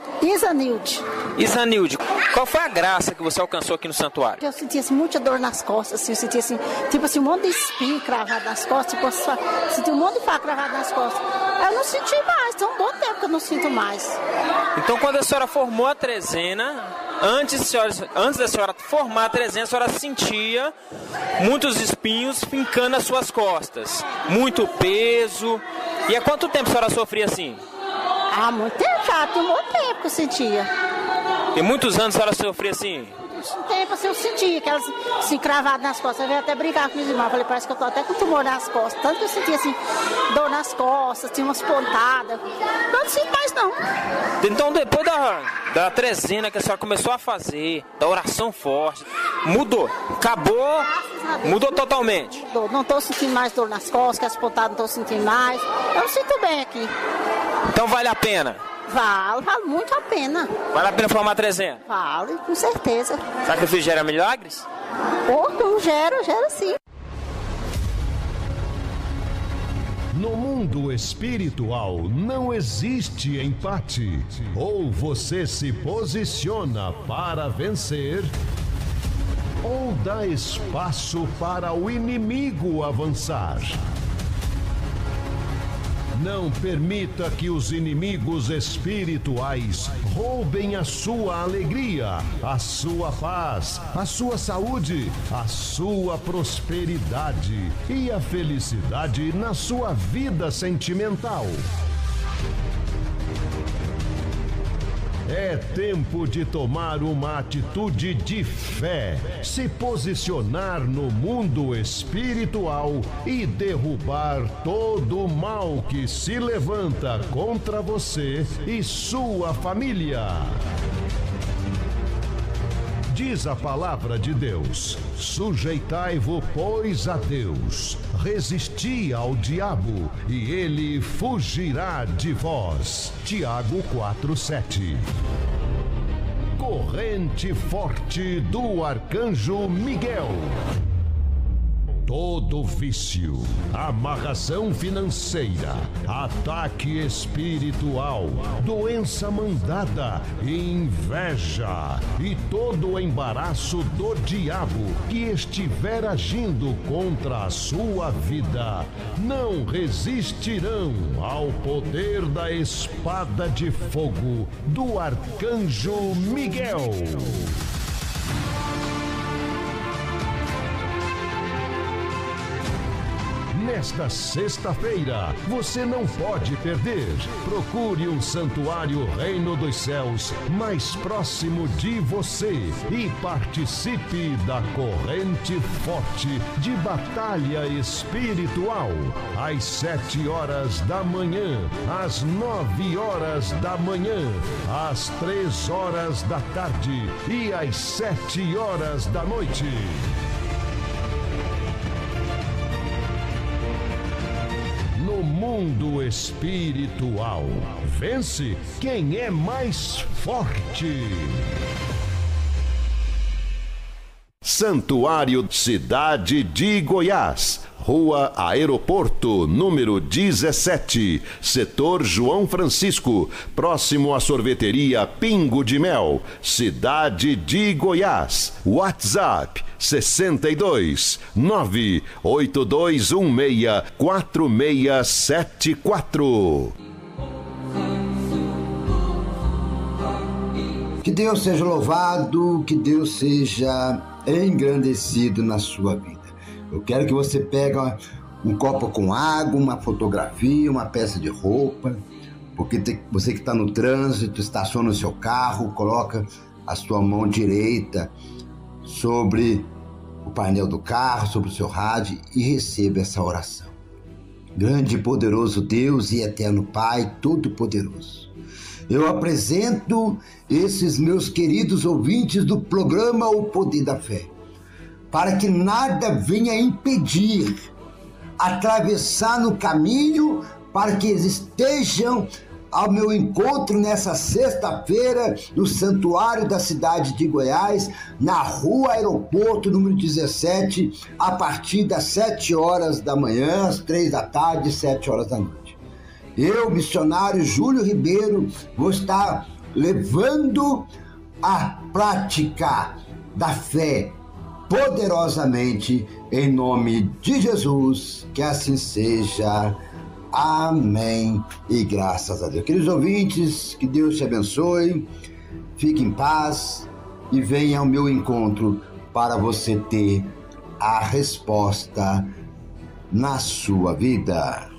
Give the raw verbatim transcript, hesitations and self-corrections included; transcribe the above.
Isanilde. Isanilde, qual foi a graça que você alcançou aqui no santuário? Eu sentia assim, muita dor nas costas, assim, eu sentia assim, tipo assim, um monte de espinho cravado nas costas, tipo, sentia um monte de faca cravado nas costas. Eu não senti mais, tem um bom tempo que eu não sinto mais. Então, quando a senhora formou a trezena, antes, a senhora, antes da senhora formar a trezena, a senhora sentia muitos espinhos fincando nas suas costas, muito peso. E há quanto tempo a senhora sofria assim? Há muito tempo já, tem um bom tempo que eu sentia. Tem muitos anos a senhora sofria assim? Um tempo assim eu sentia, aquelas assim, cravadas nas costas. Eu veio até brigar com meus irmãos. Eu falei, parece que eu tô até com tumor nas costas. Tanto que eu sentia assim, dor nas costas, tinha umas pontadas. Não sinto mais não. Então depois da, da trezena que a senhora começou a fazer, da oração forte, mudou, acabou, mudou totalmente? Mudou, não tô sentindo mais dor nas costas, que as pontadas não tô sentindo mais. Eu sinto bem aqui. Então vale a pena? Vale, vale muito a pena. Vale a pena formar a trezena? Vale, com certeza. Sacrifício gera milagres? Pô, não gera, gera sim. No mundo espiritual não existe empate. Ou você se posiciona para vencer, ou dá espaço para o inimigo avançar. Não permita que os inimigos espirituais roubem a sua alegria, a sua paz, a sua saúde, a sua prosperidade e a felicidade na sua vida sentimental. É tempo de tomar uma atitude de fé, se posicionar no mundo espiritual e derrubar todo o mal que se levanta contra você e sua família. Diz a palavra de Deus: sujeitai-vos, pois, a Deus, resisti ao diabo, e ele fugirá de vós. Tiago quatro, sete. Corrente forte do Arcanjo Miguel. Todo vício, amarração financeira, ataque espiritual, doença mandada, inveja e todo o embaraço do diabo que estiver agindo contra a sua vida, não resistirão ao poder da espada de fogo do Arcanjo Miguel. Nesta sexta-feira, você não pode perder. Procure um santuário Reino dos Céus mais próximo de você e participe da corrente forte de batalha espiritual. Às sete horas da manhã, às nove horas da manhã, às três horas da tarde e às sete horas da noite. No mundo espiritual, vence quem é mais forte. Santuário Cidade de Goiás, Rua Aeroporto, número dezessete, Setor João Francisco, próximo à sorveteria Pingo de Mel, Cidade de Goiás. WhatsApp sessenta e dois, nove oito dois um seis, quatro seis sete quatro. Que Deus seja louvado, que Deus seja engrandecido na sua vida. Eu quero que você pegue um copo com água, uma fotografia, uma peça de roupa, porque você que está no trânsito, estaciona o seu carro, coloca a sua mão direita sobre o painel do carro, sobre o seu rádio e receba essa oração. Grande e poderoso Deus e eterno Pai Todo-Poderoso, eu apresento esses meus queridos ouvintes do programa O Poder da Fé, para que nada venha impedir, atravessar no caminho, para que eles estejam ao meu encontro nessa sexta-feira no Santuário da Cidade de Goiás, na Rua Aeroporto, número dezessete, a partir das sete horas da manhã, às três da tarde, sete horas da noite. Eu, missionário Júlio Ribeiro, vou estar levando a prática da fé poderosamente em nome de Jesus. Que assim seja. Amém. E graças a Deus. Queridos ouvintes, que Deus te abençoe. Fique em paz e venha ao meu encontro para você ter a resposta na sua vida.